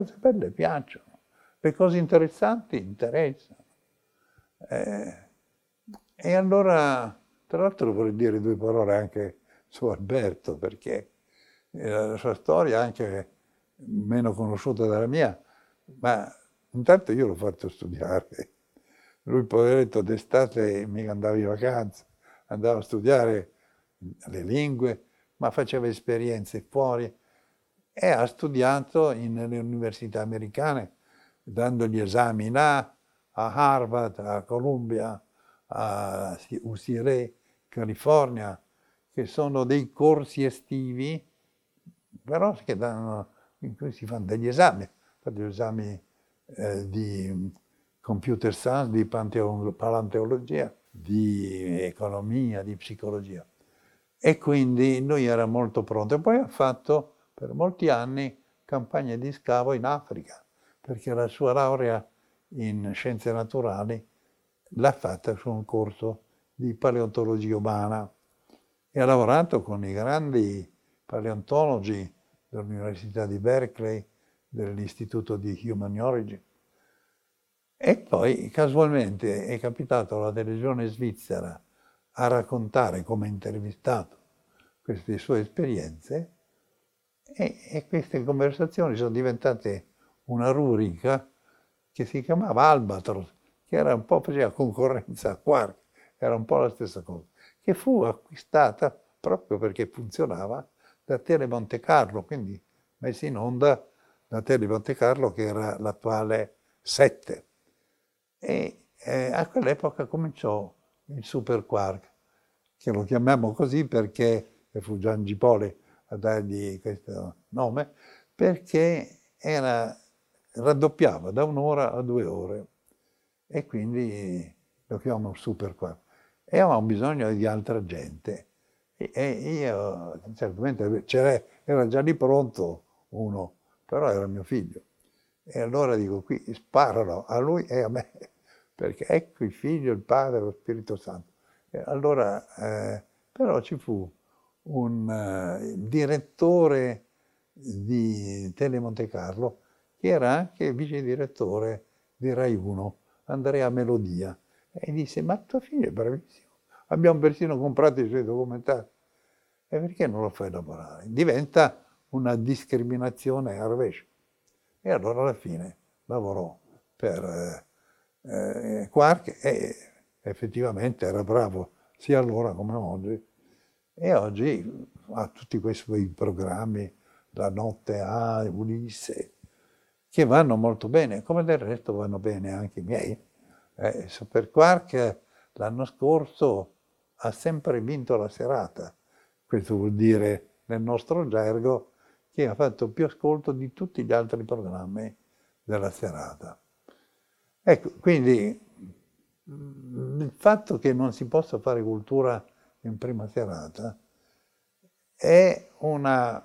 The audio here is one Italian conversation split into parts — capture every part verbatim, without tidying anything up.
cose belle piacciono, le cose interessanti interessano. Eh, e allora, tra l'altro vorrei dire due parole anche su Alberto, perché la sua storia è anche meno conosciuta della mia, ma intanto io l'ho fatto studiare. Lui, poveretto, d'estate mica andava in vacanza, andava a studiare le lingue, ma faceva esperienze fuori e ha studiato in- nelle università americane, dando gli esami là, a Harvard, a Columbia, a U C L A, California, che sono dei corsi estivi, però che danno, in cui si fanno degli esami, degli esami eh, di computer science, di panteo- paleontologia, di economia, di psicologia. E quindi lui era molto pronto. E poi ha fatto per molti anni campagne di scavo in Africa, perché la sua laurea in scienze naturali l'ha fatta su un corso di paleontologia umana e ha lavorato con i grandi paleontologi dell'Università di Berkeley, dell'Istituto di Human Origin. E poi casualmente è capitato alla televisione svizzera a raccontare come intervistato queste sue esperienze e, e queste conversazioni sono diventate una rubrica che si chiamava Albatros, che era un po' faceva concorrenza a Quark, era un po' la stessa cosa, che fu acquistata proprio perché funzionava da Tele Monte Carlo, quindi messa in onda da Tele Monte Carlo che era l'attuale sette. E eh, a quell'epoca cominciò il Super Quark, che lo chiamiamo così perché, e fu Gian Gipoli a dargli questo nome, perché era, raddoppiava da un'ora a due ore e quindi lo chiamano Super Quark. E avevamo bisogno di altra gente. E, e io, certamente, c'era, era già lì pronto uno, però era mio figlio. E allora dico, qui sparano a lui e a me, perché ecco il Figlio, il Padre, lo Spirito Santo. E allora, eh, però ci fu un eh, direttore di Tele Monte Carlo, che era anche vice direttore di Rai uno, Andrea Melodia, e disse, ma tuo figlio è bravissimo, abbiamo persino comprato i suoi documentari, e perché non lo fai lavorare? Diventa una discriminazione a rovescio. E allora alla fine lavorò per eh, eh, Quark e effettivamente era bravo sia allora come oggi. E oggi ha tutti quei suoi programmi, La notte a Ulisse, che vanno molto bene, come del resto vanno bene anche i miei. Eh, Super Quark l'anno scorso ha sempre vinto la serata. Questo vuol dire, nel nostro gergo, che ha fatto più ascolto di tutti gli altri programmi della serata. Ecco, quindi il fatto che non si possa fare cultura in prima serata è una...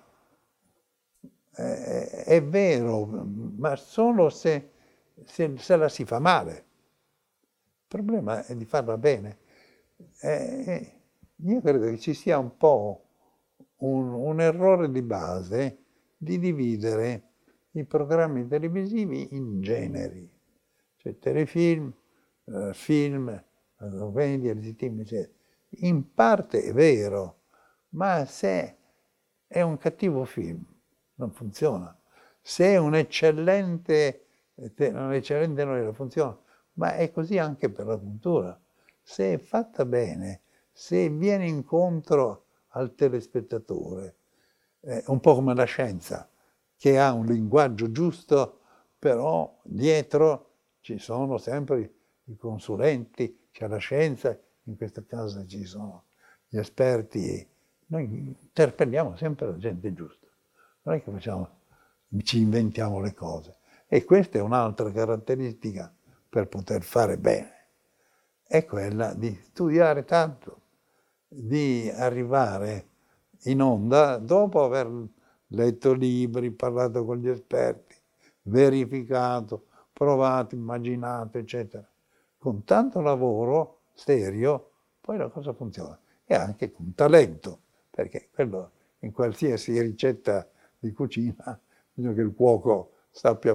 è, è vero, ma solo se, se, se la si fa male. Il problema è di farla bene. Eh, io credo che ci sia un po' un, un errore di base di dividere i programmi televisivi in generi, cioè telefilm, eh, film, commedia, film, eccetera. In parte è vero, ma se è un cattivo film non funziona. Se è un eccellente, un eccellente non funziona, ma è così anche per la cultura. Se è fatta bene, se viene incontro al telespettatore, eh, un po' come la scienza, che ha un linguaggio giusto, però dietro ci sono sempre i consulenti, c'è la scienza, in questo caso ci sono gli esperti. Noi interpelliamo sempre la gente giusta, non è che facciamo, ci inventiamo le cose. E questa è un'altra caratteristica per poter fare bene, è quella di studiare tanto, di arrivare in onda dopo aver letto libri, parlato con gli esperti, verificato, provato, immaginato, eccetera. Con tanto lavoro serio, poi la cosa funziona. E anche con talento, perché quello in qualsiasi ricetta di cucina bisogna che il cuoco sappia